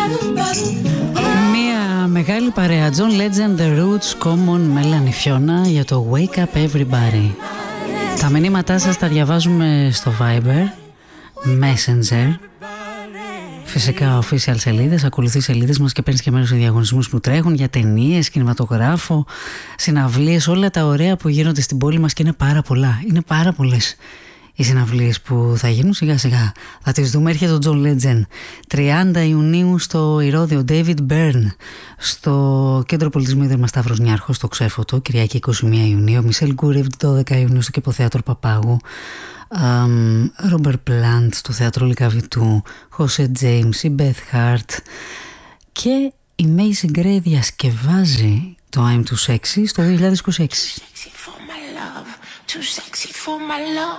Μια μεγάλη παρέα. John Legend, The Roots, Common, Melanie Fiona για το Wake Up Everybody. Τα μηνύματά σας τα διαβάζουμε στο Viber, Messenger. Φυσικά official σελίδες, ακολουθεί σελίδες μας και παίρνεις και μέρος σε διαγωνισμούς που τρέχουν για ταινίες, κινηματογράφο, συναυλίες, όλα τα ωραία που γίνονται στην πόλη μας και είναι πάρα πολλά. Είναι πάρα πολλές οι συναυλίες που θα γίνουν σιγά σιγά. Θα τις δούμε. Έρχεται ο John Legend 30 Ιουνίου στο Ηρώδειο, David Byrne στο Κέντρο Πολιτισμού Ίδρυμα Σταύρος Νιάρχος στο Ξέφωτο, Κυριακή 21 Ιουνίου, Μισελ Γκούρεβ 12 Ιουνίου στο Κηποθέατρο Παπάγου, Ρόμπερ Πλάντ στο Θέατρο Λυκαβητού, Χωσέ Τζέιμς, η Μπεθ Χάρτ και η Μέισι Γκρέι διασκευάζει το I'm Too Sexy στο 2026. Too sexy for my love.